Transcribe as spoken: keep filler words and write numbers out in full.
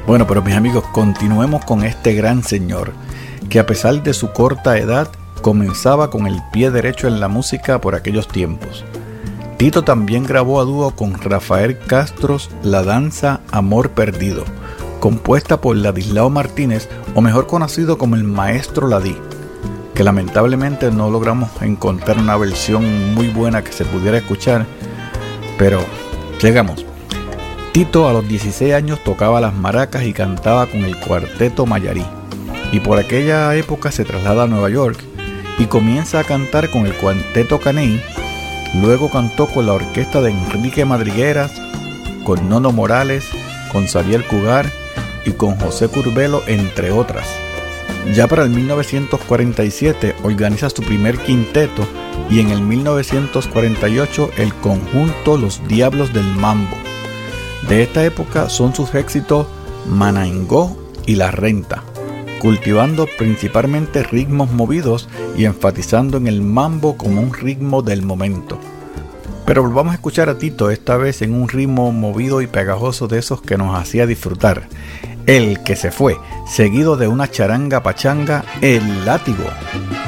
Bueno, pero mis amigos, continuemos con este gran señor, que a pesar de su corta edad, comenzaba con el pie derecho en la música por aquellos tiempos. Tito también grabó a dúo con Rafael Castros la danza Amor Perdido, compuesta por Ladislao Martínez, o mejor conocido como el Maestro Ladí, que lamentablemente no logramos encontrar una versión muy buena que se pudiera escuchar, pero llegamos. Tito a los dieciséis años tocaba las maracas y cantaba con el Cuarteto Mayarí, y por aquella época se traslada a Nueva York y comienza a cantar con el Cuarteto Caney. Luego cantó con la orquesta de Enrique Madrigueras, con Nono Morales, con Xavier Cugat y con José Curbelo, entre otras. Ya para el mil novecientos cuarenta y siete organiza su primer quinteto y en el mil novecientos cuarenta y ocho el conjunto Los Diablos del Mambo. De esta época son sus éxitos Manaingó y La Renta, cultivando principalmente ritmos movidos y enfatizando en el mambo como un ritmo del momento. Pero volvamos a escuchar a Tito, esta vez en un ritmo movido y pegajoso de esos que nos hacía disfrutar. El que se fue, seguido de una charanga pachanga, El Látigo.